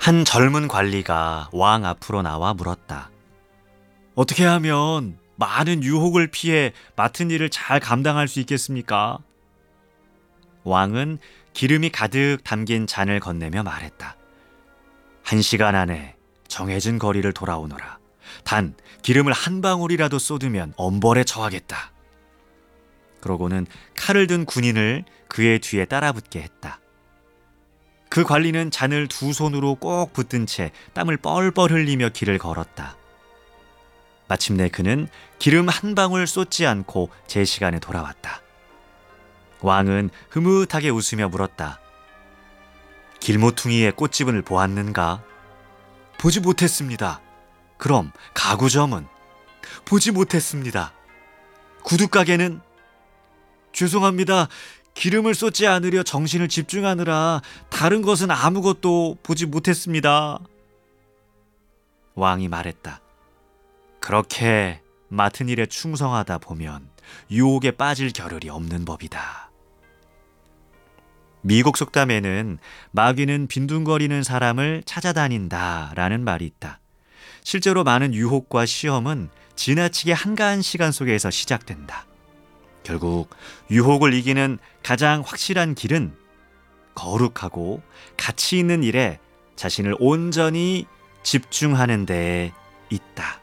한 젊은 관리가 왕 앞으로 나와 물었다. 어떻게 하면 많은 유혹을 피해 맡은 일을 잘 감당할 수 있겠습니까? 왕은 기름이 가득 담긴 잔을 건네며 말했다. 1시간 안에 정해진 거리를 돌아오너라. 단 기름을 한 방울이라도 쏟으면 엄벌에 처하겠다. 그러고는 칼을 든 군인을 그의 뒤에 따라붙게 했다. 그 관리는 잔을 두 손으로 꼭 붙든 채 땀을 뻘뻘 흘리며 길을 걸었다. 마침내 그는 기름 한 방울 쏟지 않고 제 시간에 돌아왔다. 왕은 흐뭇하게 웃으며 물었다. 길모퉁이의 꽃지분을 보았는가? 보지 못했습니다. 그럼 가구점은? 보지 못했습니다. 구두가게는? 죄송합니다. 기름을 쏟지 않으려 정신을 집중하느라 다른 것은 아무것도 보지 못했습니다. 왕이 말했다. 그렇게 맡은 일에 충성하다 보면 유혹에 빠질 겨를이 없는 법이다. 미국 속담에는 마귀는 빈둥거리는 사람을 찾아다닌다 라는 말이 있다. 실제로 많은 유혹과 시험은 지나치게 한가한 시간 속에서 시작된다. 결국 유혹을 이기는 가장 확실한 길은 거룩하고 가치 있는 일에 자신을 온전히 집중하는 데에 있다.